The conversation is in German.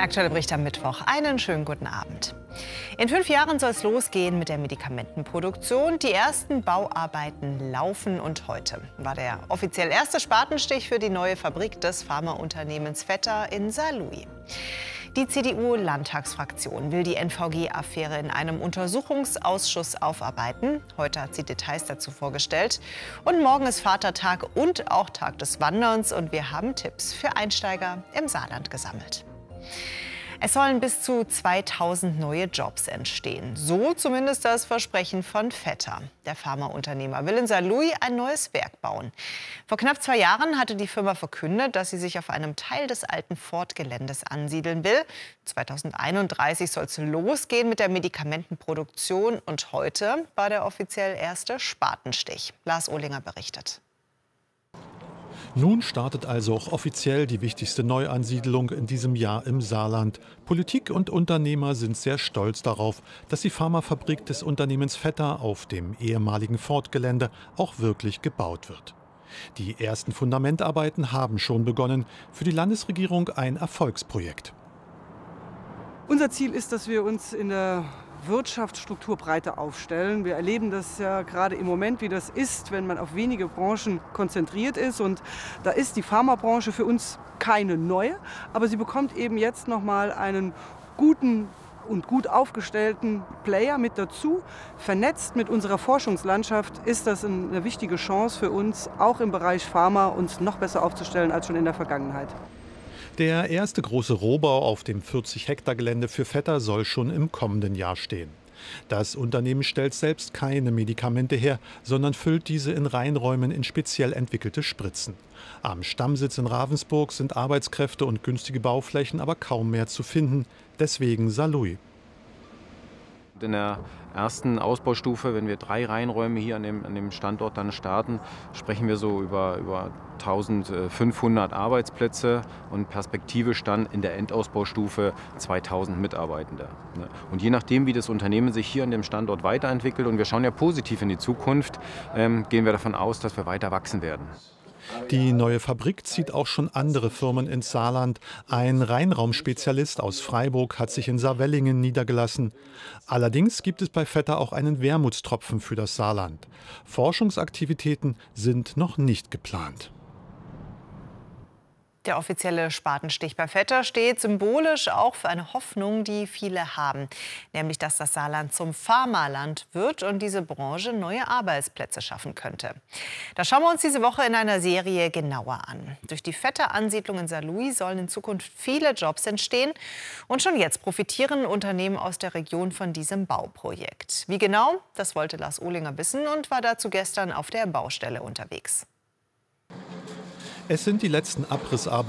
Der Aktuelle Bericht am Mittwoch. Einen schönen guten Abend. In 5 Jahren soll es losgehen mit der Medikamentenproduktion. Die ersten Bauarbeiten laufen und heute war der offiziell erste Spatenstich für die neue Fabrik des Pharmaunternehmens Vetter in Saarlouis. Die CDU-Landtagsfraktion will die NVG-Affäre in einem Untersuchungsausschuss aufarbeiten. Heute hat sie Details dazu vorgestellt. Und morgen ist Vatertag und auch Tag des Wanderns. Und wir haben Tipps für Einsteiger im Saarland gesammelt. Es sollen bis zu 2000 neue Jobs entstehen. So zumindest das Versprechen von Vetter. Der Pharmaunternehmer will in Saarlouis ein neues Werk bauen. Vor knapp 2 Jahren hatte die Firma verkündet, dass sie sich auf einem Teil des alten Ford-Geländes ansiedeln will. 2031 soll es losgehen mit der Medikamentenproduktion. Und heute war der offiziell erste Spatenstich. Lars Ohlinger berichtet. Nun startet also auch offiziell die wichtigste Neuansiedlung in diesem Jahr im Saarland. Politik und Unternehmer sind sehr stolz darauf, dass die Pharmafabrik des Unternehmens Vetter auf dem ehemaligen Ford-Gelände auch wirklich gebaut wird. Die ersten Fundamentarbeiten haben schon begonnen. Für die Landesregierung ein Erfolgsprojekt. Unser Ziel ist, dass wir uns in der Wirtschaftsstruktur breiter aufstellen. Wir erleben das ja gerade im Moment, wie das ist, wenn man auf wenige Branchen konzentriert ist. Und da ist die Pharmabranche für uns keine neue, aber sie bekommt eben jetzt noch mal einen guten und gut aufgestellten Player mit dazu. Vernetzt mit unserer Forschungslandschaft ist das eine wichtige Chance für uns, auch im Bereich Pharma uns noch besser aufzustellen als schon in der Vergangenheit. Der erste große Rohbau auf dem 40-Hektar-Gelände für Vetter soll schon im kommenden Jahr stehen. Das Unternehmen stellt selbst keine Medikamente her, sondern füllt diese in Reinräumen in speziell entwickelte Spritzen. Am Stammsitz in Ravensburg sind Arbeitskräfte und günstige Bauflächen aber kaum mehr zu finden. Deswegen Saarlouis. In der ersten Ausbaustufe, wenn wir 3 Reinräume hier an dem Standort dann starten, sprechen wir so über 1500 Arbeitsplätze und perspektivisch dann in der Endausbaustufe 2000 Mitarbeitende. Und je nachdem, wie das Unternehmen sich hier an dem Standort weiterentwickelt, und wir schauen ja positiv in die Zukunft, gehen wir davon aus, dass wir weiter wachsen werden. Die neue Fabrik zieht auch schon andere Firmen ins Saarland. Ein Reinraumspezialist aus Freiburg hat sich in Saarwellingen niedergelassen. Allerdings gibt es bei Vetter auch einen Wermutstropfen für das Saarland. Forschungsaktivitäten sind noch nicht geplant. Der offizielle Spatenstich bei Vetter steht symbolisch auch für eine Hoffnung, die viele haben. Nämlich, dass das Saarland zum Pharmaland wird und diese Branche neue Arbeitsplätze schaffen könnte. Das schauen wir uns diese Woche in einer Serie genauer an. Durch die Vetter-Ansiedlung in Saarlouis sollen in Zukunft viele Jobs entstehen. Und schon jetzt profitieren Unternehmen aus der Region von diesem Bauprojekt. Wie genau, das wollte Lars Ohlinger wissen und war dazu gestern auf der Baustelle unterwegs. Es sind die letzten Abrissarbeiten